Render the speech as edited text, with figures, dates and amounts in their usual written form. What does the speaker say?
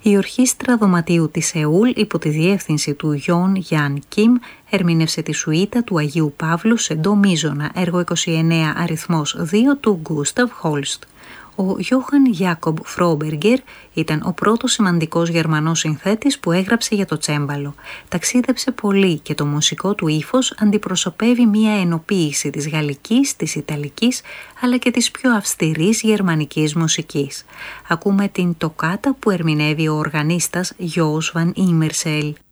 Η Ορχήστρα Δωματίου της Σεούλ υπό τη διεύθυνση του Γιον Γιάν Κιμ ερμήνευσε τη σουίτα του Αγίου Παύλου σε ντο μείζωνα, έργο 29 αριθμός 2 του Γκούσταβ Χόλστ. Ο Γιώχαν Γιάκομπ Φρόμπεργκερ ήταν ο πρώτος σημαντικός Γερμανός συνθέτης που έγραψε για το τσέμπαλο. Ταξίδεψε πολύ και το μουσικό του ύφος αντιπροσωπεύει μία ενοποίηση της γαλλικής, της ιταλικής αλλά και της πιο αυστηρής γερμανικής μουσικής. Ακούμε την τοκάτα που ερμηνεύει ο οργανίστας Γιός Βαν Ήμερσελ.